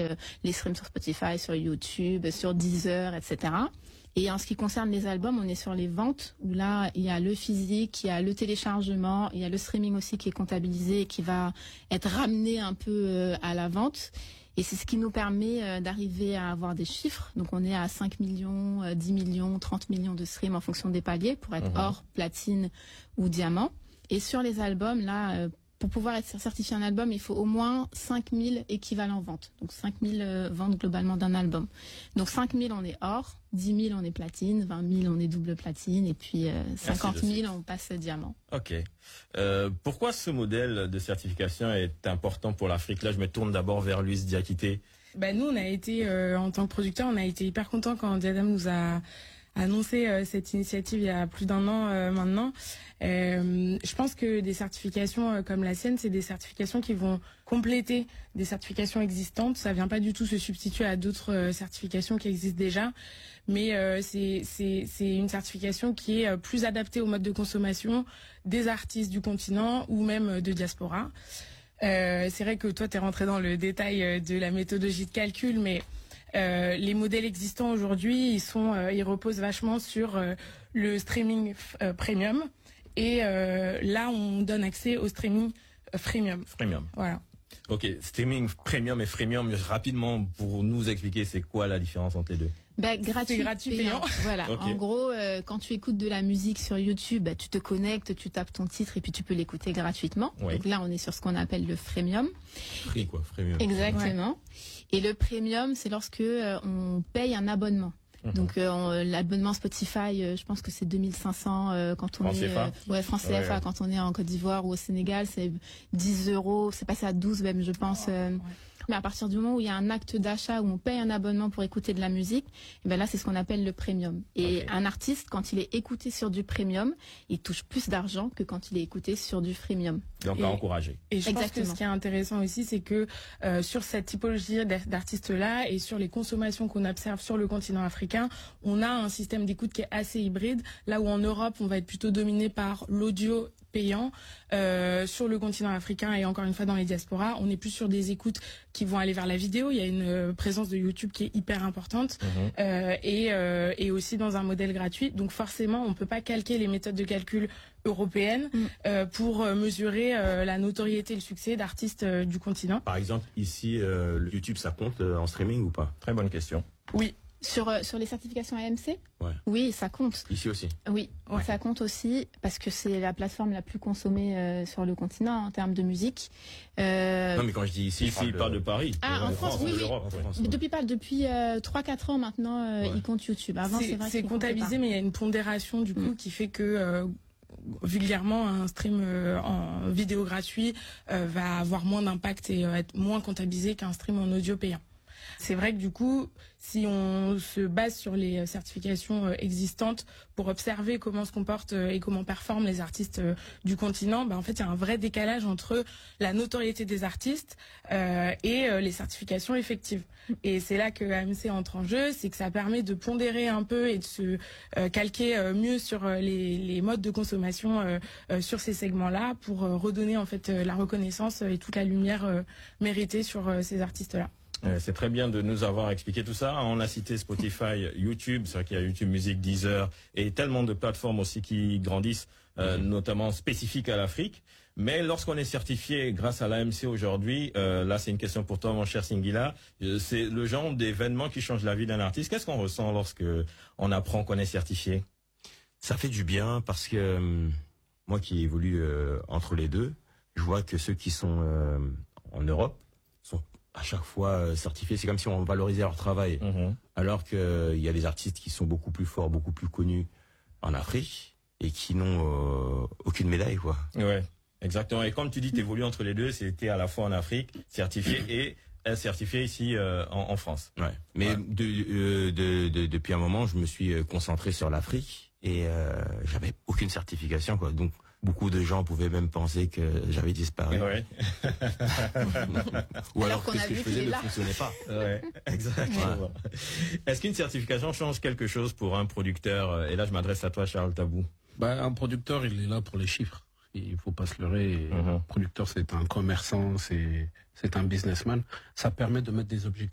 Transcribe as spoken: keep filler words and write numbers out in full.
euh, les streams sur Spotify, sur YouTube, sur Deezer, et cetera. Et en ce qui concerne les albums, on est sur les ventes, où là, il y a le physique, il y a le téléchargement, il y a le streaming aussi qui est comptabilisé et qui va être ramené un peu euh, à la vente. Et c'est ce qui nous permet euh, d'arriver à avoir des chiffres. Donc on est à cinq millions, euh, dix millions, trente millions de streams en fonction des paliers pour être mmh. or, platine ou diamant. Et sur les albums, là, euh, pour pouvoir être certifié un album, il faut au moins cinq mille équivalents ventes. Donc cinq mille euh, ventes globalement d'un album. Donc cinq mille on est or, dix mille on est platine, vingt mille on est double platine et puis euh, cinquante mille on passe diamant. Ok. Euh, pourquoi ce modèle de certification est important pour l'Afrique? Là, je me tourne d'abord vers Louise Diakité. Bah nous, on a été, euh, en tant que producteur, on a été hyper contents quand Diadem nous a annoncé euh, cette initiative il y a plus d'un an euh, maintenant. Euh, je pense que des certifications euh, comme la sienne, c'est des certifications qui vont compléter des certifications existantes. Ça vient pas du tout se substituer à d'autres euh, certifications qui existent déjà, mais euh, c'est c'est c'est une certification qui est euh, plus adaptée au mode de consommation des artistes du continent ou même euh, de diaspora. Euh, c'est vrai que toi, tu es rentré dans le détail euh, de la méthodologie de calcul, mais Euh, les modèles existants aujourd'hui, ils sont, euh, ils reposent vachement sur euh, le streaming euh, premium, et euh, là, on donne accès au streaming euh, freemium. Freemium. Voilà. Ok, streaming premium et freemium, rapidement pour nous expliquer c'est quoi la différence entre les deux? Bah, gratuit, gratuit payant. payant. Voilà. Okay. En gros, euh, quand tu écoutes de la musique sur YouTube, bah, tu te connectes, tu tapes ton titre et puis tu peux l'écouter gratuitement. Oui. Donc là, on est sur ce qu'on appelle le freemium. Free quoi, freemium. Exactement. Ouais. Et le premium, c'est lorsque euh, on paye un abonnement. Mmh. Donc euh, l'abonnement Spotify, euh, je pense que c'est deux mille cinq cents euh, quand on France est C F A. Euh, ouais, France C F A ouais, ouais. Quand on est en Côte d'Ivoire ou au Sénégal, c'est dix euros, c'est passé à douze même, je pense. Euh, ouais. Mais à partir du moment où il y a un acte d'achat, où on paye un abonnement pour écouter de la musique, et ben là, c'est ce qu'on appelle le premium. Et okay. un artiste, quand il est écouté sur du premium, il touche plus d'argent que quand il est écouté sur du freemium. Donc à encourager. Et je Exactement. pense que ce qui est intéressant aussi, c'est que euh, sur cette typologie d'artistes-là et sur les consommations qu'on observe sur le continent africain, on a un système d'écoute qui est assez hybride. Là où en Europe, on va être plutôt dominé par l'audio payant, euh, sur le continent africain et encore une fois dans les diasporas, on est plus sur des écoutes qui vont aller vers la vidéo. Il y a une euh, présence de YouTube qui est hyper importante, mmh. euh, et, euh, et aussi dans un modèle gratuit. Donc forcément, on peut pas calquer les méthodes de calcul européennes mmh. euh, pour euh, mesurer euh, la notoriété et le succès d'artistes euh, du continent. Par exemple, ici, euh, le YouTube, ça compte euh, en streaming ou pas? Très bonne question. Oui. Sur, euh, sur les certifications A M C? Ouais. Oui, ça compte. Ici aussi? Oui, ouais. Ça compte aussi parce que c'est la plateforme la plus consommée euh, sur le continent en termes de musique. Euh... Non, mais quand je dis ici, ici il parle de, de Paris. Ah, en de France, France, oui, oui. Europe, France, ouais. Depuis, depuis euh, trois quatre ans maintenant, euh, ouais. il compte YouTube. Avant, c'est vrai C'est comptabilisé, mais il y a une pondération du coup mmh. qui fait que... Euh, vulgairement, un stream euh, en vidéo gratuit euh, va avoir moins d'impact et euh, être moins comptabilisé qu'un stream en audio payant. C'est vrai que du coup, si on se base sur les certifications euh, existantes pour observer comment se comportent euh, et comment performent les artistes euh, du continent, bah, en fait, il y a un vrai décalage entre la notoriété des artistes euh, et euh, les certifications effectives. Et c'est là que A M C entre en jeu, c'est que ça permet de pondérer un peu et de se euh, calquer euh, mieux sur euh, les, les modes de consommation euh, euh, sur ces segments-là pour euh, redonner en fait euh, la reconnaissance et toute la lumière euh, méritée sur euh, ces artistes-là. C'est très bien de nous avoir expliqué tout ça. On a cité Spotify, YouTube, c'est vrai qu'il y a YouTube Music, Deezer et tellement de plateformes aussi qui grandissent, euh, mmh. notamment spécifiques à l'Afrique. Mais lorsqu'on est certifié grâce à l'A M C aujourd'hui, euh, là c'est une question pour toi mon cher Singila, c'est le genre d'événement qui change la vie d'un artiste. Qu'est-ce qu'on ressent lorsque on apprend qu'on est certifié? Ça fait du bien parce que euh, moi qui évolue euh, entre les deux, je vois que ceux qui sont euh, en Europe sont à chaque fois euh, certifiés. C'est comme si on valorisait leur travail. Mmh. Alors qu'il euh, y a des artistes qui sont beaucoup plus forts, beaucoup plus connus en Afrique et qui n'ont euh, aucune médaille, quoi. Ouais, exactement. Et comme tu dis, tu évolues entre les deux, c'était à la fois en Afrique, certifié, et certifié ici euh, en, en France. Ouais. Mais ouais. De, euh, de, de, depuis un moment, je me suis concentré sur l'Afrique et euh, j'avais aucune certification, quoi. Donc beaucoup de gens pouvaient même penser que j'avais disparu. Ouais. Ou alors, alors que ce que je faisais ne fonctionnait pas. Ouais, exactement. Ouais. Est-ce qu'une certification change quelque chose pour un producteur? Et là, je m'adresse à toi, Charles Tabou. Bah, un producteur, il est là pour les chiffres. Il faut pas se leurrer. Mm-hmm. Un producteur, c'est un commerçant, c'est c'est un businessman. Ça permet de mettre des objectifs